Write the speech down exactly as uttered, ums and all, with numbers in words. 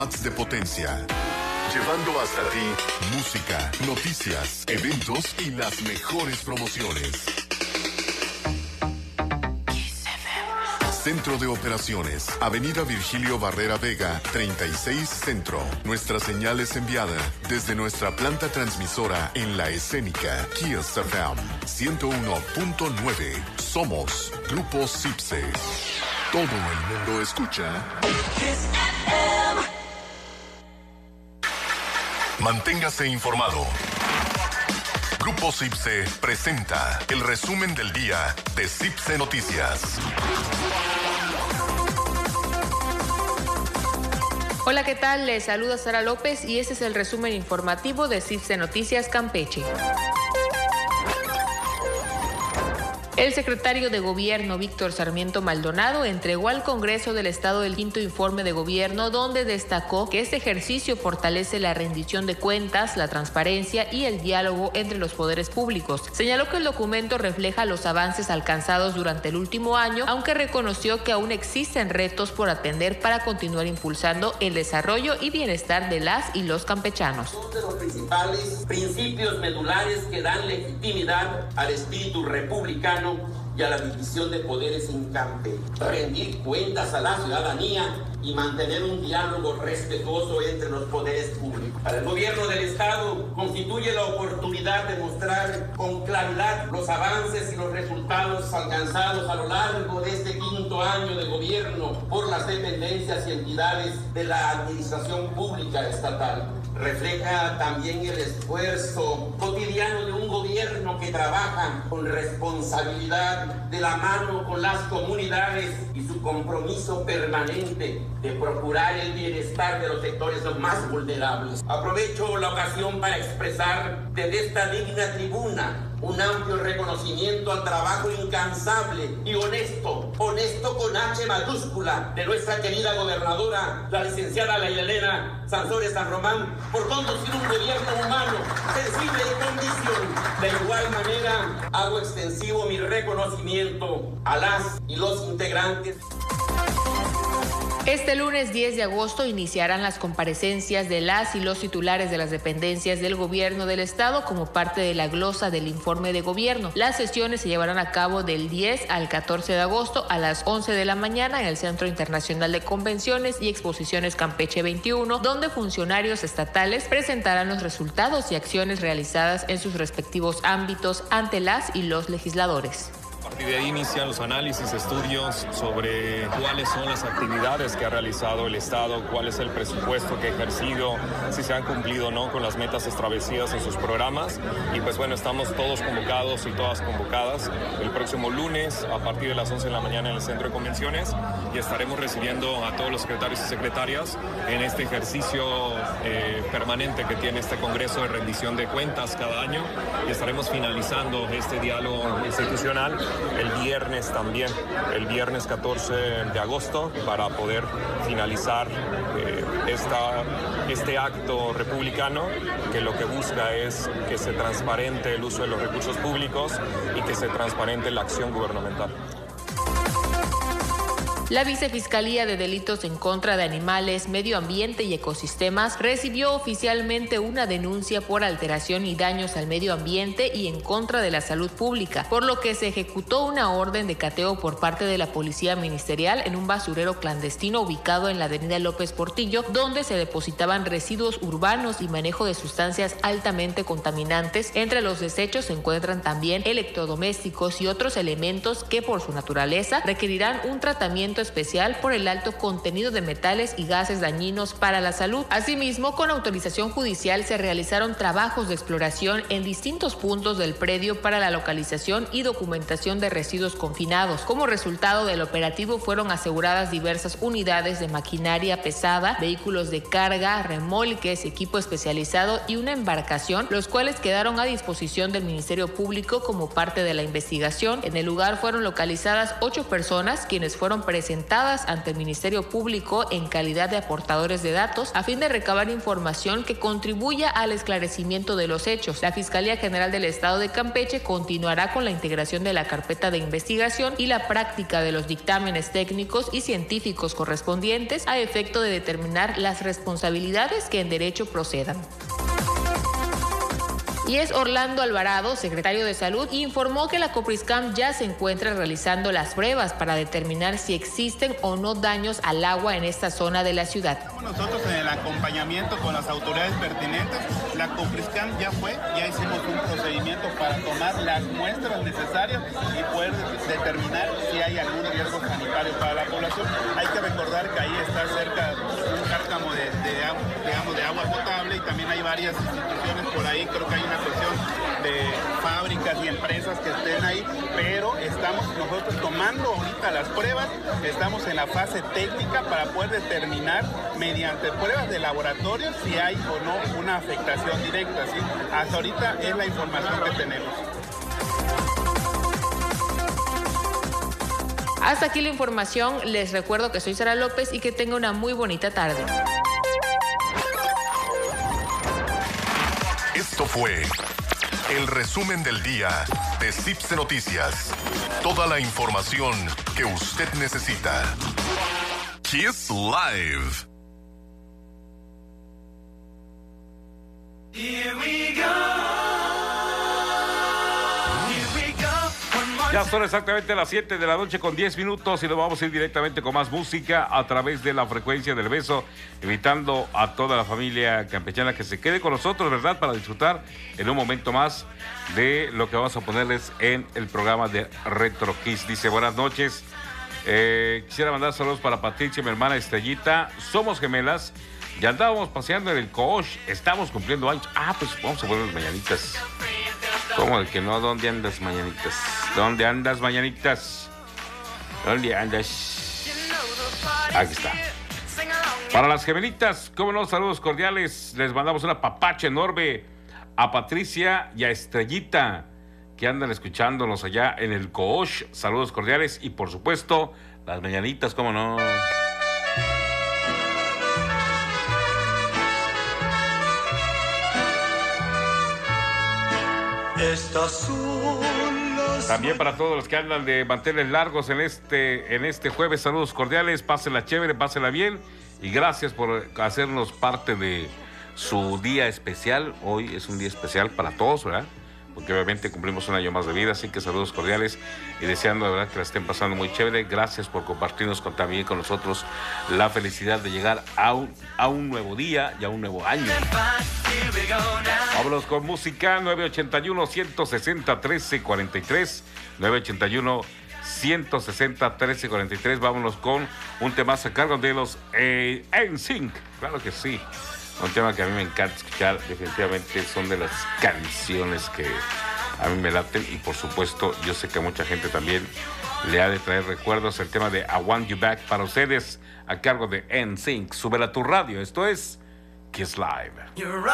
de potencia, llevando hasta ti música, noticias, eventos y las mejores promociones. Centro de Operaciones, Avenida Virgilio Barrera Vega, treinta y seis Centro. Nuestra señal es enviada desde nuestra planta transmisora en la escénica Kiss F M ciento uno punto nueve. Somos Grupo Cipse. Todo el mundo escucha Kiss F M. Manténgase informado. Grupo Cipse presenta el resumen del día de Cipse Noticias. Hola, ¿qué tal? Les saluda Sara López y este es el resumen informativo de Cipse Noticias Campeche. El secretario de Gobierno, Víctor Sarmiento Maldonado, entregó al Congreso del Estado el quinto informe de gobierno, donde destacó que este ejercicio fortalece la rendición de cuentas, la transparencia y el diálogo entre los poderes públicos. Señaló que el documento refleja los avances alcanzados durante el último año, aunque reconoció que aún existen retos por atender para continuar impulsando el desarrollo y bienestar de las y los campechanos. Uno de los principales principios medulares que dan legitimidad al espíritu republicano y a la división de poderes en Campeche. Rendir cuentas a la ciudadanía y mantener un diálogo respetuoso entre los poderes públicos. Para el gobierno del Estado constituye la oportunidad de mostrar con claridad los avances y los resultados alcanzados a lo largo de este quinto año de gobierno por las dependencias y entidades de la administración pública estatal. Refleja también el esfuerzo cotidiano de un gobierno que trabaja con responsabilidad de la mano con las comunidades y su compromiso permanente de procurar el bienestar de los sectores más vulnerables. Aprovecho la ocasión para expresar desde esta digna tribuna un amplio reconocimiento al trabajo incansable y honesto, honesto con H mayúscula, de nuestra querida gobernadora, la licenciada Laila Elena Sansores San Román, por conducir un gobierno humano, sensible y con visión. De igual manera, hago extensivo mi reconocimiento a las y los integrantes. Este lunes diez de agosto iniciarán las comparecencias de las y los titulares de las dependencias del gobierno del estado como parte de la glosa del informe de gobierno. Las sesiones se llevarán a cabo del diez al catorce de agosto a las once de la mañana en el Centro Internacional de Convenciones y Exposiciones Campeche veintiuno, donde funcionarios estatales presentarán los resultados y acciones realizadas en sus respectivos ámbitos ante las y los legisladores. A partir de ahí inician los análisis, estudios sobre cuáles son las actividades que ha realizado el Estado, cuál es el presupuesto que ha ejercido, si se han cumplido o no con las metas establecidas en sus programas. Y pues bueno, estamos todos convocados y todas convocadas el próximo lunes a partir de las once de la mañana en el Centro de Convenciones y estaremos recibiendo a todos los secretarios y secretarias en este ejercicio eh, permanente que tiene este Congreso de rendición de cuentas cada año y estaremos finalizando este diálogo institucional el viernes también, el viernes catorce de agosto, para poder finalizar eh, esta, este acto republicano que lo que busca es que se transparente el uso de los recursos públicos y que se transparente la acción gubernamental. La Vicefiscalía de Delitos en contra de Animales, Medio Ambiente y Ecosistemas recibió oficialmente una denuncia por alteración y daños al medio ambiente y en contra de la salud pública, por lo que se ejecutó una orden de cateo por parte de la Policía Ministerial en un basurero clandestino ubicado en la avenida López Portillo, donde se depositaban residuos urbanos y manejo de sustancias altamente contaminantes. Entre los desechos se encuentran también electrodomésticos y otros elementos que por su naturaleza requerirán un tratamiento especial por el alto contenido de metales y gases dañinos para la salud. Asimismo, con autorización judicial se realizaron trabajos de exploración en distintos puntos del predio para la localización y documentación de residuos confinados. Como resultado del operativo fueron aseguradas diversas unidades de maquinaria pesada, vehículos de carga, remolques, equipo especializado y una embarcación, los cuales quedaron a disposición del Ministerio Público como parte de la investigación. En el lugar fueron localizadas ocho personas quienes fueron presentadas presentadas ante el Ministerio Público en calidad de aportadores de datos a fin de recabar información que contribuya al esclarecimiento de los hechos. La Fiscalía General del Estado de Campeche continuará con la integración de la carpeta de investigación y la práctica de los dictámenes técnicos y científicos correspondientes a efecto de determinar las responsabilidades que en derecho procedan. Y es Orlando Alvarado, secretario de Salud, informó que la Copriscam ya se encuentra realizando las pruebas para determinar si existen o no daños al agua en esta zona de la ciudad. Nosotros en el acompañamiento con las autoridades pertinentes, la Copriscam ya fue, ya hicimos un procedimiento para tomar las muestras necesarias y poder determinar si hay algún riesgo sanitario para la población. Hay que recordar que ahí está cerca un cárcamo de, de, agua, digamos, de agua potable y también hay varias instituciones por ahí, creo que hay una cuestión de fábricas y empresas que estén ahí, pero estamos nosotros tomando ahorita las pruebas, estamos en la fase técnica para poder determinar mediante pruebas de laboratorio si hay o no una afectación directa, ¿sí? Hasta ahorita es la información que tenemos. Hasta aquí la información, les recuerdo que soy Sara López y que tenga una muy bonita tarde. Esto fue el resumen del día de Cipse Noticias. Toda la información que usted necesita. Kiss Live. Here we go. Ya son exactamente las siete de la noche con diez minutos y nos vamos a ir directamente con más música a través de la frecuencia del beso, invitando a toda la familia campechana que se quede con nosotros, ¿verdad? Para disfrutar en un momento más de lo que vamos a ponerles en el programa de Retro Kiss. Dice, buenas noches, eh, quisiera mandar saludos para Patricia, mi hermana Estrellita, somos gemelas, ya andábamos paseando en el Coach, estamos cumpliendo años. Ah, pues vamos a poner las mañanitas. ¿Cómo de que no? ¿Dónde andas, mañanitas? ¿Dónde andas, mañanitas? ¿Dónde andas? Aquí está. Para las gemelitas, cómo no, saludos cordiales. Les mandamos una papacha enorme a Patricia y a Estrellita, que andan escuchándonos allá en el Coosh. Saludos cordiales y, por supuesto, las mañanitas, cómo no. También para todos los que andan de manteles largos en este, en este jueves, saludos cordiales, pásenla chévere, pásenla bien y gracias por hacernos parte de su día especial. Hoy es un día especial para todos, ¿verdad? Porque obviamente cumplimos un año más de vida, así que saludos cordiales y deseando de verdad que la estén pasando muy chévere. Gracias por compartirnos con, también con nosotros la felicidad de llegar a un, a un nuevo día y a un nuevo año. Vámonos con música. Nueve ochenta y uno, ciento sesenta, trece cuarenta y tres, nueve ochenta y uno, ciento sesenta, trece cuarenta y tres. Vámonos con un tema a cargo de los eh, N Sync. Claro que sí. Un tema que a mí me encanta escuchar, definitivamente son de las canciones que a mí me laten y por supuesto yo sé que a mucha gente también le ha de traer recuerdos. El tema de I Want You Back para ustedes a cargo de N Sync. Súbela a tu radio, esto es Kiss Live.